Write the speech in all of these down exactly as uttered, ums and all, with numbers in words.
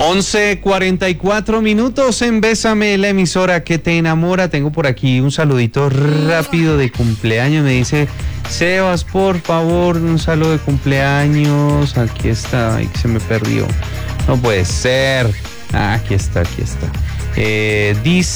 once cuarenta y cuatro minutos en Bésame, la emisora que te enamora. Tengo por aquí un saludito rápido de cumpleaños. Me dice Sebas, por favor, un saludo de cumpleaños. Aquí está, ay, se me perdió. No puede ser. Ah, aquí está, aquí está. Eh,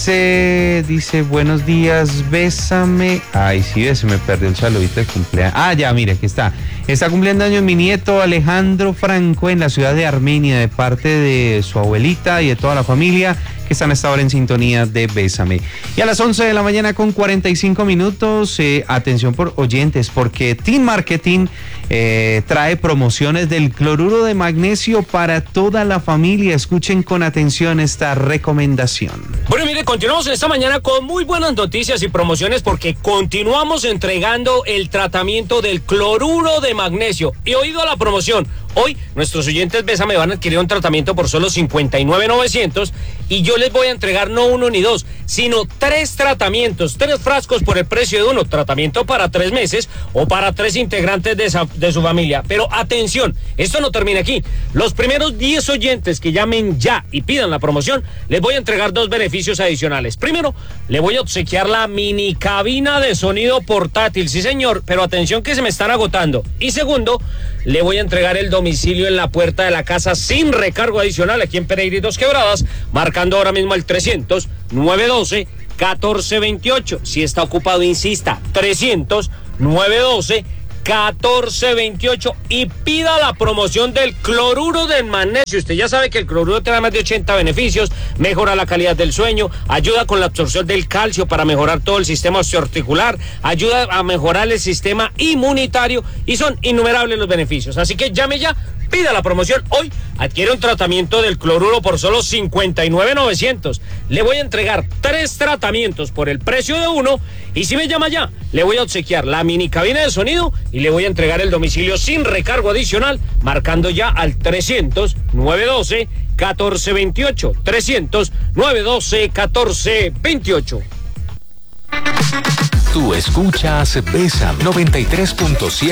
dice, dice, buenos días, bésame. Ay, sí, se me perdió el saludito de cumpleaños. Ah, ya, mire, aquí está. Está cumpliendo años mi nieto Alejandro Franco en la ciudad de Armenia, de parte de su abuelita y de toda la familia que están hasta ahora en sintonía de Bésame. Y a las once de la mañana con cuarenta y cinco minutos, eh, atención por oyentes, porque Team Marketing eh, trae promociones del cloruro de magnesio para toda la familia. Escuchen con atención esta recomendación. Bueno, mire, continuamos en esta mañana con muy buenas noticias y promociones porque continuamos entregando el tratamiento del cloruro de magnesio. Y oído la promoción. Hoy nuestros oyentes Bésame van a adquirir un tratamiento por solo cincuenta y nueve mil novecientos y yo les voy a entregar no uno ni dos, sino tres tratamientos, tres frascos por el precio de uno, tratamiento para tres meses o para tres integrantes de, esa, de su familia. Pero atención, esto no termina aquí. Los primeros diez oyentes que llamen ya y pidan la promoción, les voy a entregar dos beneficios adicionales. Primero, le voy a obsequiar la mini cabina de sonido portátil, sí señor, pero atención que se me están agotando. Y segundo, le voy a entregar el domicilio en la puerta de la casa sin recargo adicional aquí en Pereira y Dos Quebradas, marcando ahora mismo el trescientos, nueve doce, catorce veintiocho. Si está ocupado, insista, trescientos, nueve doce, catorce veintiocho y pida la promoción del cloruro de magnesio. Usted ya sabe que el cloruro tiene más de ochenta beneficios, mejora la calidad del sueño, ayuda con la absorción del calcio para mejorar todo el sistema osteoarticular, ayuda a mejorar el sistema inmunitario y son innumerables los beneficios. Así que llame ya, pida la promoción hoy, adquiere un tratamiento del cloruro por solo cincuenta y nueve mil novecientos. Le voy a entregar tres tratamientos por el precio de uno y si me llama ya, le voy a obsequiar la mini cabina de sonido y le voy a entregar el domicilio sin recargo adicional, marcando ya al trescientos, nueve doce, catorce veintiocho. trescientos, nueve doce, catorce veintiocho. Tú escuchas Bésame noventa y tres punto siete.